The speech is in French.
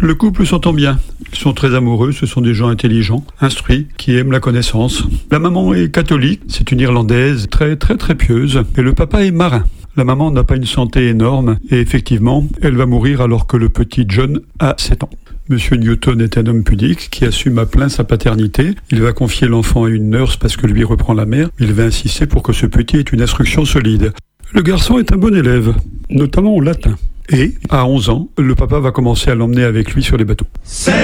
Le couple s'entend bien. Ils sont très amoureux, ce sont des gens intelligents, instruits, qui aiment la connaissance. La maman est catholique, c'est une Irlandaise très pieuse. Et le papa est marin. La maman n'a pas une santé énorme et effectivement, elle va mourir alors que le petit John a 7 ans. Monsieur Newton est un homme pudique qui assume à plein sa paternité. Il va confier l'enfant à une nurse parce que lui reprend la mère. Il va insister pour que ce petit ait une instruction solide. Le garçon est un bon élève, notamment au latin. Et, à 11 ans, le papa va commencer à l'emmener avec lui sur les bateaux.